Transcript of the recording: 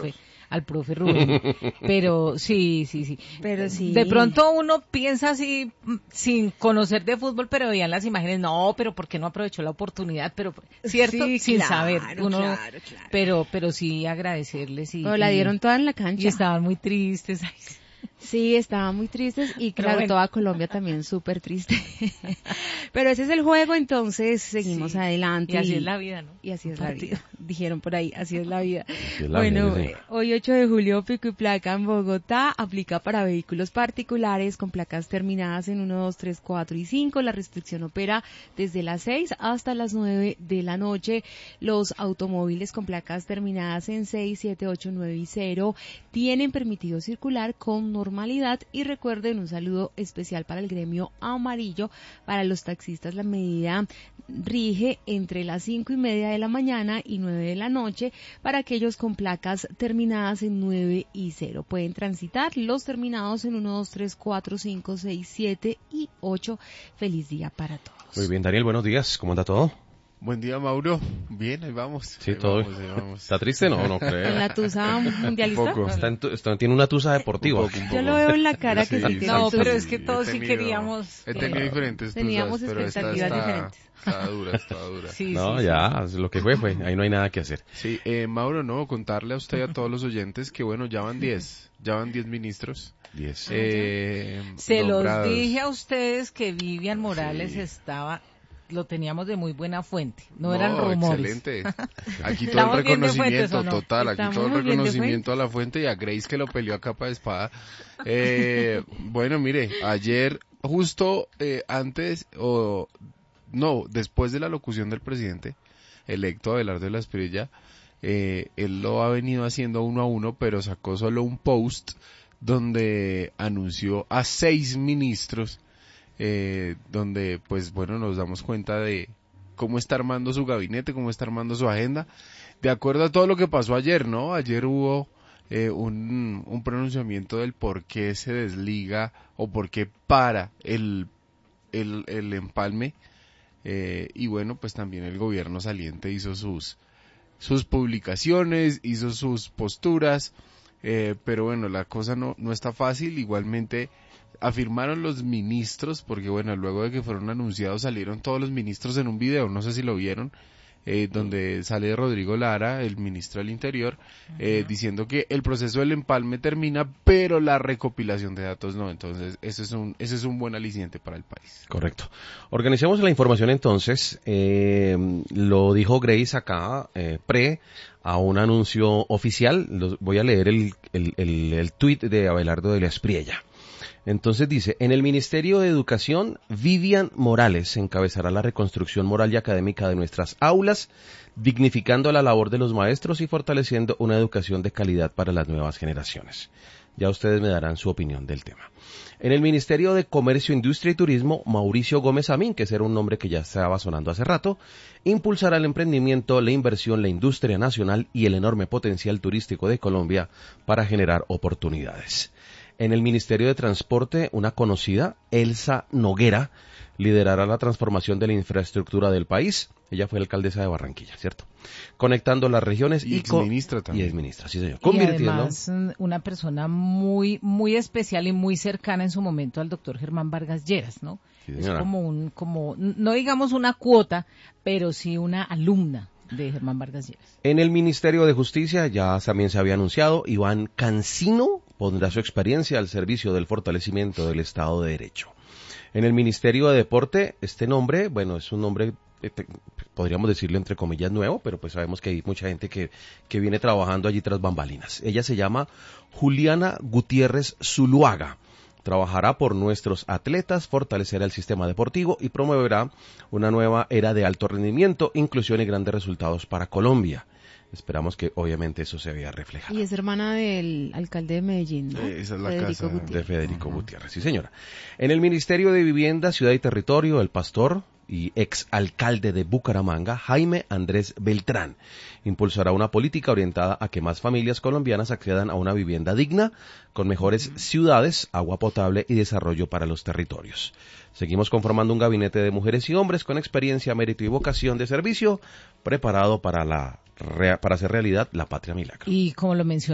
profe Rubén. Pero sí. Pero sí. De pronto uno piensa así, sin conocer de fútbol, pero veían las imágenes, no, pero ¿por qué no aprovechó la oportunidad? Pero, ¿cierto? Sí, sin claro, saber. Uno, claro. Pero sí agradecerles. Pero la dieron toda en la cancha. Y estaban muy tristes. Ay, sí, estaban muy tristes y claro, bueno. toda Colombia también súper triste. Pero ese es el juego, entonces seguimos adelante. Y así es la vida, ¿no? Y así es la vida. Dijeron por ahí, así es la vida. Es la Bueno, vida, sí. hoy 8 de julio, pico y placa en Bogotá, aplica para vehículos particulares con placas terminadas en 1, 2, 3, 4 y 5. La restricción opera desde las 6 hasta las 9 de la noche. Los automóviles con placas terminadas en 6, 7, 8, 9 y 0 tienen permitido circular con normalidad. Y recuerden, un saludo especial para el gremio amarillo. Para los taxistas la medida rige entre las 5:30 de la mañana y 9 de la noche para aquellos con placas terminadas en 9 y 0. Pueden transitar los terminados en 1, 2, 3, 4, 5, 6, 7 y 8. Feliz día para todos. Muy bien, Daniel, buenos días. ¿Cómo anda todo? Buen día, Mauro. Bien, ahí vamos. Sí, ahí todo. vamos. ¿Está triste? No ¿En creo. la tusa mundialista? Un poco. Tiene una tusa deportiva. Un poco. Yo lo veo en la cara que Sí, sí tiene No, tusa. pero es que todos sí queríamos. He tenido diferentes Teníamos tusas, pero esta expectativas diferentes. está dura. Sí, No, sí, ya, lo que fue. Ahí no hay nada que hacer. Sí, Mauro, no, contarle a usted y a todos los oyentes que bueno, ya van 10 ministros. 10. Se nombrados. los dije a ustedes que Vivian Morales lo teníamos de muy buena fuente, no eran rumores. Excelente. Aquí todo Estamos el bien de reconocimiento, fuentes, ¿o no? total, aquí Estamos todo el muy bien de reconocimiento a la fuente y a Grace que lo peleó a capa de espada. Bueno, mire, ayer justo después de la locución del presidente electo Abelardo de la Espriella, él lo ha venido haciendo uno a uno, pero sacó solo un post donde anunció a 6 ministros, donde pues bueno, nos damos cuenta de cómo está armando su gabinete, cómo está armando su agenda, de acuerdo a todo lo que pasó ayer, ¿no? Ayer hubo un pronunciamiento del por qué se desliga o por qué para el empalme, y bueno, pues también el gobierno saliente hizo sus publicaciones, hizo sus posturas, pero bueno, la cosa no está fácil. Igualmente afirmaron los ministros, porque bueno, luego de que fueron anunciados salieron todos los ministros en un video, no sé si lo vieron, donde sale Rodrigo Lara, el ministro del Interior, diciendo que el proceso del empalme termina, pero la recopilación de datos no. Entonces, ese es un buen aliciente para el país. Correcto. Organicemos la información entonces. Lo dijo Grace acá, a un anuncio oficial. Voy a leer el tuit de Abelardo de la Espriella. Entonces dice, en el Ministerio de Educación, Vivian Morales encabezará la reconstrucción moral y académica de nuestras aulas, dignificando la labor de los maestros y fortaleciendo una educación de calidad para las nuevas generaciones. Ya ustedes me darán su opinión del tema. En el Ministerio de Comercio, Industria y Turismo, Mauricio Gómez Amín, que ese era un nombre que ya estaba sonando hace rato, impulsará el emprendimiento, la inversión, la industria nacional y el enorme potencial turístico de Colombia para generar oportunidades. En el Ministerio de Transporte, una conocida, Elsa Noguera, liderará la transformación de la infraestructura del país. Ella fue alcaldesa de Barranquilla, ¿cierto? Conectando las regiones y exministra también. Y exministra, sí señor. Y además, una persona muy muy especial y muy cercana en su momento al doctor Germán Vargas Lleras, ¿no? Sí, es como no digamos una cuota, pero sí una alumna de Germán Vargas Lleras. En el Ministerio de Justicia ya también se había anunciado, Iván Cancino pondrá su experiencia al servicio del fortalecimiento del Estado de Derecho. En el Ministerio de Deporte, este nombre, bueno, es un nombre, podríamos decirlo entre comillas nuevo, pero pues sabemos que hay mucha gente que viene trabajando allí tras bambalinas. Ella se llama Juliana Gutiérrez Zuluaga. Trabajará por nuestros atletas, fortalecerá el sistema deportivo y promoverá una nueva era de alto rendimiento, inclusión y grandes resultados para Colombia. Esperamos que obviamente eso se vea reflejado. Y es hermana del alcalde de Medellín, ¿no? Esa es la Federico casa Gutiérrez. De Federico Gutiérrez, sí señora. En el Ministerio de Vivienda, Ciudad y Territorio, el pastor y exalcalde de Bucaramanga, Jaime Andrés Beltrán, impulsará una política orientada a que más familias colombianas accedan a una vivienda digna, con mejores ciudades, agua potable y desarrollo para los territorios. Seguimos conformando un gabinete de mujeres y hombres con experiencia, mérito y vocación de servicio, preparado para hacer realidad la patria milagro. Y como lo mencioné